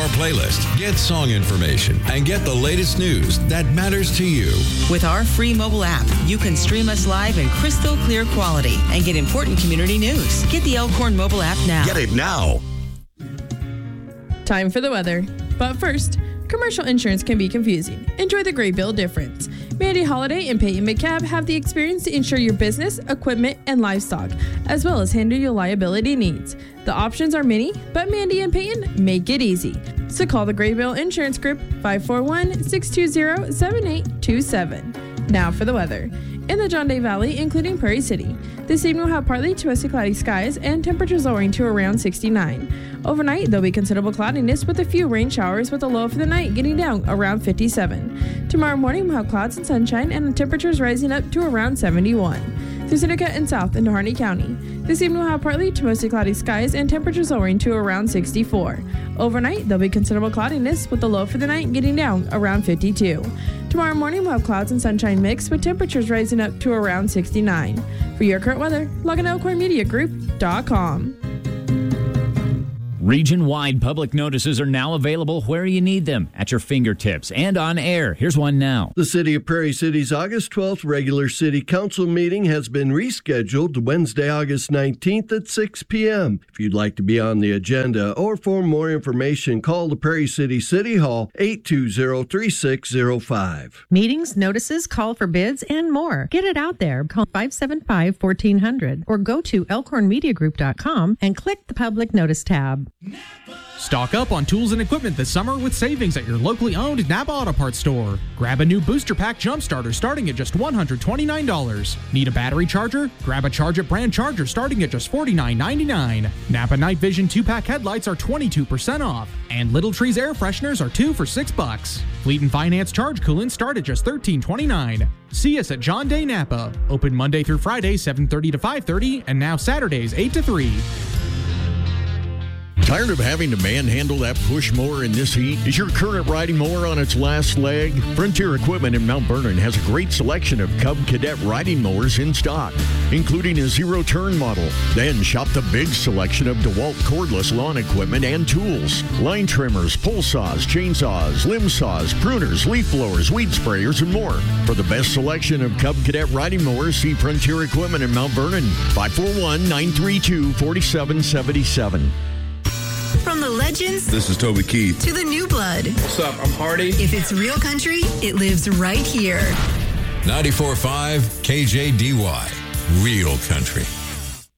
playlist, get song information, and get the latest news that matters to you. With our free mobile app, you can stream us live in crystal clear quality and get important community news. Get the Elkhorn mobile app now. Get it now. Time for the weather. But first, commercial insurance can be confusing. Enjoy the Gray Bill difference. Mandy Holiday and Peyton McCabe have the experience to insure your business, equipment, and livestock, as well as handle your liability needs. The options are many, but Mandy and Peyton make it easy. So call the Gray Bill Insurance Group 541-620-7827. Now for the weather. In the John Day Valley, including Prairie City, this evening will have partly to mostly cloudy skies and temperatures lowering to around 69. Overnight, there'll be considerable cloudiness with a few rain showers, with a low for the night getting down around 57. Tomorrow morning, we'll have clouds and sunshine and temperatures rising up to around 71. Through Seneca and south into Harney County, this evening we'll have partly to mostly cloudy skies and temperatures lowering to around 64. Overnight, there'll be considerable cloudiness with the low for the night getting down around 52. Tomorrow morning, we'll have clouds and sunshine mixed with temperatures rising up to around 69. For your current weather, log on to ElkhornMediaGroup.com. Region-wide public notices are now available where you need them, at your fingertips and on air. Here's one now. The City of Prairie City's August 12th regular City Council meeting has been rescheduled to Wednesday, August 19th at 6 p.m. If you'd like to be on the agenda or for more information, call the Prairie City City Hall, 820-3605. Meetings, notices, call for bids, and more. Get it out there. Call 575-1400 or go to ElkhornMediaGroup.com and click the Public Notice tab. Stock up on tools and equipment this summer with savings at your locally owned Napa Auto Parts store. Grab a new Booster Pack Jump Starter starting at just $129. Need a battery charger? Grab a Charge It brand charger starting at just $49.99. Napa Night Vision 2-pack headlights are 22% off. And Little Trees air fresheners are 2 for $6. Fleet and Finance charge coolants start at just $13.29. See us at John Day Napa. Open Monday through Friday, 7:30 to 5:30, and now Saturdays, 8 to 3. Tired of having to manhandle that push mower in this heat? Is your current riding mower on its last leg? Frontier Equipment in Mount Vernon has a great selection of Cub Cadet riding mowers in stock, including a zero-turn model. Then shop the big selection of DeWalt cordless lawn equipment and tools. Line trimmers, pole saws, chainsaws, limb saws, pruners, leaf blowers, weed sprayers, and more. For the best selection of Cub Cadet riding mowers, see Frontier Equipment in Mount Vernon, 541-932-4777. From the legends, This is Toby Keith. to the new blood. What's up? I'm Hardy. If it's real country, it lives right here. 94.5 KJDY. Real country.